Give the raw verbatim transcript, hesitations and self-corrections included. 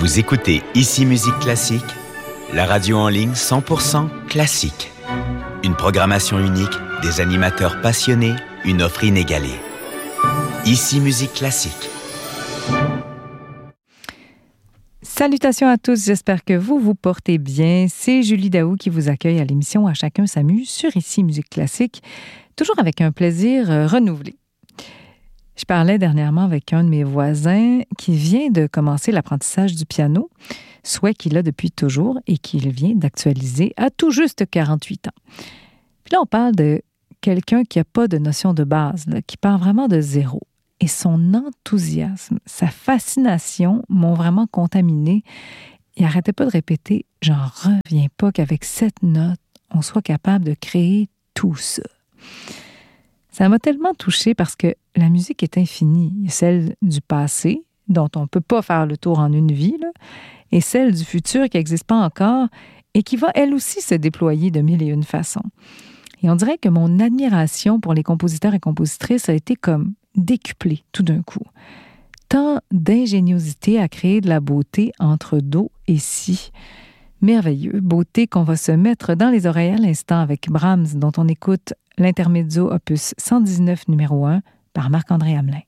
Vous écoutez Ici Musique Classique, la radio en ligne cent pour cent classique. Une programmation unique, des animateurs passionnés, une offre inégalée. Ici Musique Classique. Salutations à tous, j'espère que vous vous portez bien. C'est Julie Daou qui vous accueille à l'émission À chacun s'amuse sur Ici Musique Classique, toujours avec un plaisir renouvelé. Je parlais dernièrement avec un de mes voisins qui vient de commencer l'apprentissage du piano, souhait qu'il a depuis toujours et qu'il vient d'actualiser à tout juste quarante-huit ans. Puis là, on parle de quelqu'un qui n'a pas de notion de base, là, qui part vraiment de zéro. Et son enthousiasme, sa fascination m'ont vraiment contaminé. Il n'arrêtait pas de répéter « J'en reviens pas qu'avec cette note, on soit capable de créer tout ça ». Ça m'a tellement touchée parce que la musique est infinie. Il y a celle du passé, dont on ne peut pas faire le tour en une vie, là, et celle du futur qui n'existe pas encore et qui va elle aussi se déployer de mille et une façons. Et on dirait que mon admiration pour les compositeurs et compositrices a été comme décuplée tout d'un coup. Tant d'ingéniosité à créer de la beauté entre do et si. Merveilleux, beauté qu'on va se mettre dans les oreilles à l'instant avec Brahms, dont on écoute l'intermezzo opus cent dix-neuf numéro un par Marc-André Hamelin.